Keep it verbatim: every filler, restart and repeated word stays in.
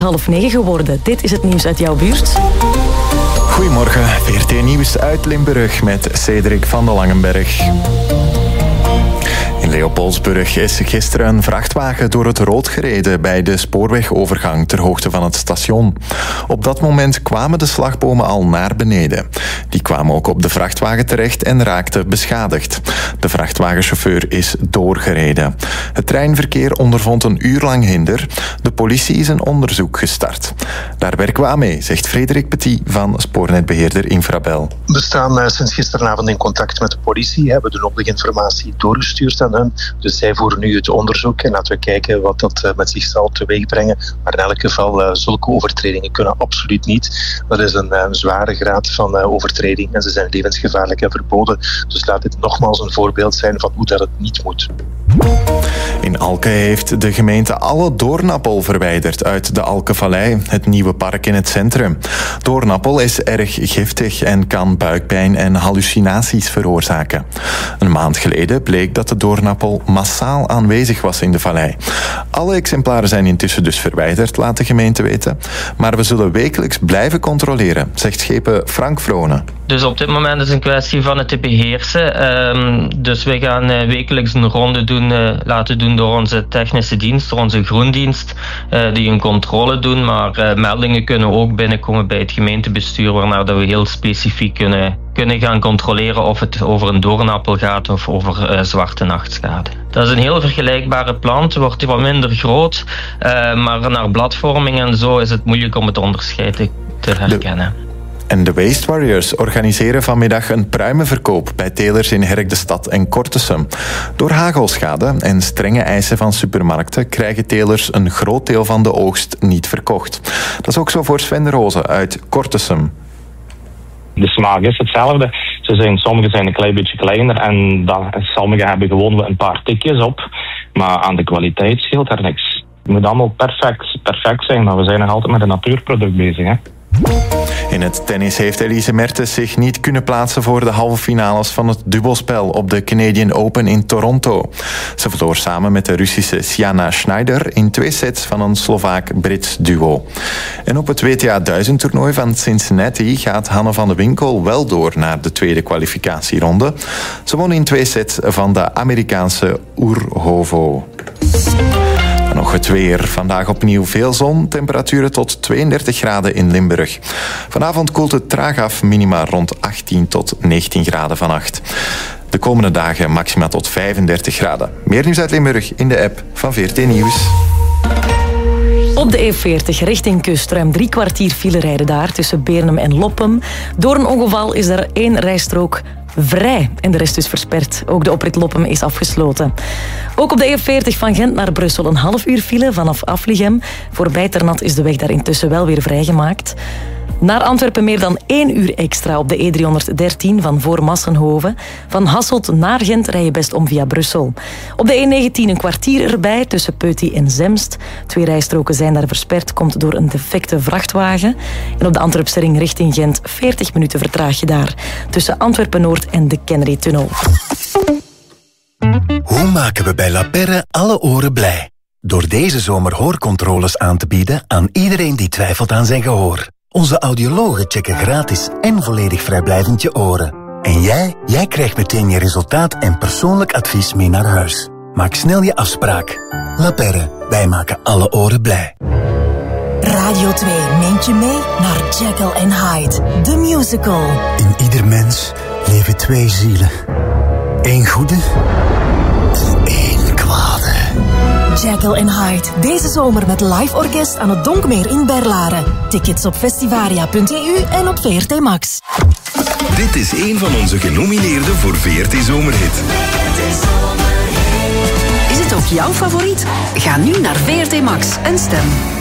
Half negen geworden. Dit is het nieuws uit jouw buurt. Goedemorgen, V R T Nieuws uit Limburg met Cedric van de Langenberg. In Leopoldsburg is gisteren een vrachtwagen door het rood gereden bij de spoorwegovergang ter hoogte van het station. Op dat moment kwamen de slagbomen al naar beneden. Die kwamen ook op de vrachtwagen terecht en raakten beschadigd. De vrachtwagenchauffeur is doorgereden. Het treinverkeer ondervond een uur lang hinder. De politie is een onderzoek gestart. Daar werken we aan mee, zegt Frederik Petit van spoornetbeheerder Infrabel. We staan uh, sinds gisteravond in contact met de politie, hebben de nodige informatie doorgestuurd aan hen. Dus zij voeren nu het onderzoek en laten we kijken wat dat uh, met zich zal teweegbrengen. Maar in elk geval, uh, zulke overtredingen kunnen absoluut niet. Dat is een uh, zware graad van uh, overtreding en ze zijn levensgevaarlijk en verboden. Dus laat dit nogmaals een voorbeeld zijn van hoe dat het niet moet. In Alke heeft de gemeente alle doornappel verwijderd uit de Alkevallei, het nieuwe park in het centrum. Doornappel is erg giftig en kan buikpijn en hallucinaties veroorzaken. Een maand geleden bleek dat de doornappel massaal aanwezig was in de vallei. Alle exemplaren zijn intussen dus verwijderd, laat de gemeente weten. Maar we zullen wekelijks blijven controleren, zegt schepen Frank Vrone. Dus op dit moment is het een kwestie van het te beheersen. Um, dus we gaan uh, wekelijks een ronde doen, uh, laten doen door onze technische dienst, door onze groendienst, uh, die een controle doen. Maar uh, meldingen kunnen ook binnenkomen bij het gemeentebestuur, waarna dat we heel specifiek kunnen, kunnen gaan controleren of het over een doornappel gaat of over uh, zwarte nachtschade. Dat is een heel vergelijkbare plant, wordt wat minder groot, uh, maar naar bladvorming en zo is het moeilijk om het onderscheid te, te herkennen. De- En de Waste Warriors organiseren vanmiddag een pruimenverkoop bij telers in Herk de Stad en Kortesum. Door hagelschade en strenge eisen van supermarkten krijgen telers een groot deel van de oogst niet verkocht. Dat is ook zo voor Sven de Roze uit Kortesum. De smaak is hetzelfde. Ze zijn, sommige zijn een klein beetje kleiner en dat, sommige hebben gewoon een paar tikjes op. Maar aan de kwaliteit scheelt er niks. Het moet allemaal perfect, perfect zijn, maar we zijn nog altijd met een natuurproduct bezig, hè. In het tennis heeft Elise Mertens zich niet kunnen plaatsen voor de halve finales van het dubbelspel op de Canadian Open in Toronto. Ze verloor samen met de Russische Sjana Schneider in twee sets van een Slovaak-Brits duo. En op het W T A duizend toernooi van Cincinnati gaat Hanne van de Winkel wel door naar de tweede kwalificatieronde. Ze won in twee sets van de Amerikaanse Urhovo. Nog het weer. Vandaag opnieuw veel zon. Temperaturen tot tweeëndertig graden in Limburg. Vanavond koelt het traag af. Minima rond achttien tot negentien graden vannacht. De komende dagen maxima tot vijfendertig graden. Meer nieuws uit Limburg in de app van V R T Nieuws. Op de E veertig richting kust ruim drie kwartier file rijden daar tussen Beernem en Loppem. Door een ongeval is er één rijstrook vrij en de rest is versperd. Ook de oprit Loppem is afgesloten. Ook op de E veertig van Gent naar Brussel een half uur file vanaf Aflichem. Voorbij Ternat is de weg daar intussen wel weer vrijgemaakt. Naar Antwerpen meer dan één uur extra op de E driehonderddertien van voor Massenhoven. Van Hasselt naar Gent rij je best om via Brussel. Op de E negentien een kwartier erbij tussen Peuty en Zemst. Twee rijstroken zijn daar versperd, komt door een defecte vrachtwagen. En op de Antwerpse ring richting Gent veertig minuten vertraag je daar. Tussen Antwerpen-Noord en de Kennedy-tunnel. Hoe maken we bij La Perre alle oren blij? Door deze zomer hoorcontroles aan te bieden aan iedereen die twijfelt aan zijn gehoor. Onze audiologen checken gratis en volledig vrijblijvend je oren. En jij? Jij krijgt meteen je resultaat en persoonlijk advies mee naar huis. Maak snel je afspraak. La Perre, wij maken alle oren blij. Radio twee neemt je mee naar Jekyll and Hyde, the musical. In ieder mens leven twee zielen. Eén goede en één kwade. Jekyll and Hyde, deze zomer met live orkest aan het Donkmeer in Berlaren. Tickets op festivaria punt e u en op V R T Max. Dit is een van onze genomineerden voor V R T Zomerhit. Is het ook jouw favoriet? Ga nu naar V R T Max en stem.